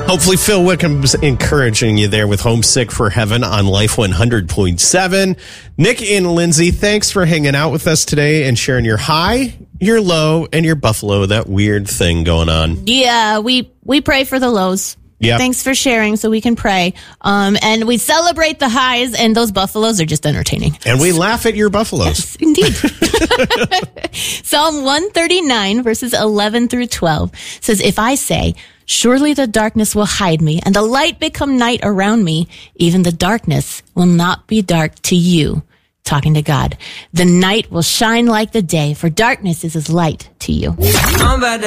Hopefully Phil Wickham's encouraging you there with Homesick for Heaven on Life 100.7. Nick and Lindsay, thanks for hanging out with us today and sharing your high, your low, and your Buffalo, that weird thing going on. Yeah, we pray for the lows. Yep. Thanks for sharing so we can pray. And we celebrate the highs, and those buffaloes are just entertaining. And we laugh at your buffaloes. Yes, indeed. Psalm 139, verses 11 through 12 says, if I say, surely the darkness will hide me, and the light become night around me, even the darkness will not be dark to you. Talking to God. The night will shine like the day, for darkness is as light to you.